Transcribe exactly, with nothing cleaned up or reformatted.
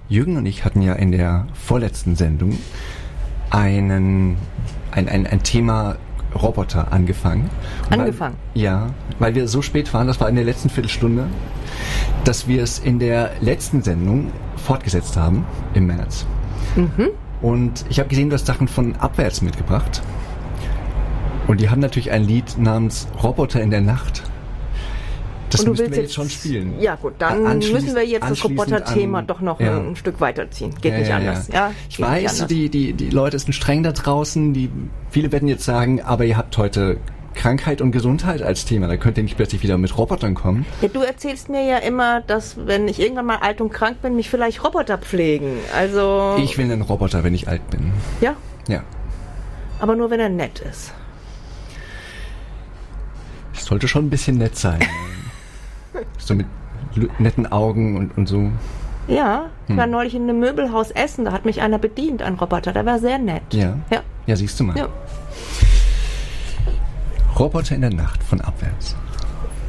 Jürgen und ich hatten ja in der vorletzten Sendung einen, ein, ein, ein Thema Roboter angefangen. Und angefangen? Weil, ja, weil wir so spät waren, das war in der letzten Viertelstunde, dass wir es in der letzten Sendung fortgesetzt haben, im März. Mhm. Und ich habe gesehen, du hast Sachen von Abwärts mitgebracht. Und die haben natürlich ein Lied namens Roboter in der Nacht. Das und du müssen willst wir jetzt jetzt schon spielen. Ja gut, dann müssen wir jetzt das Roboter-Thema an, doch noch ja. ein, ein Stück weiterziehen. Geht ja, nicht ja, anders. Ja. Ja, ich weiß, die, die, die Leute sind streng da draußen. Die, viele werden jetzt sagen, aber ihr habt heute Krankheit und Gesundheit als Thema. Da könnt ihr nicht plötzlich wieder mit Robotern kommen. Ja, du erzählst mir ja immer, dass wenn ich irgendwann mal alt und krank bin, mich vielleicht Roboter pflegen. Also ich will einen Roboter, wenn ich alt bin. Ja? Ja. Aber nur, wenn er nett ist. Es sollte schon ein bisschen nett sein. So mit netten Augen und, und so. Ja, ich hm. war neulich in einem Möbelhaus essen, da hat mich einer bedient, ein Roboter, der war sehr nett. Ja? Ja, ja siehst du mal. Ja. Roboter in der Nacht von Abwärts.